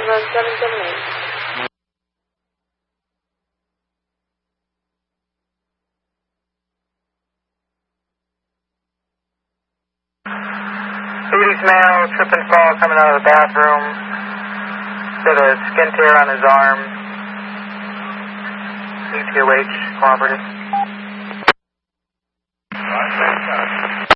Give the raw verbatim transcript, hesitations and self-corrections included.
Road seven seven eight. Duty's male, trip and fall coming out of the bathroom. Got a skin tear on his arm. E T O H, cooperative.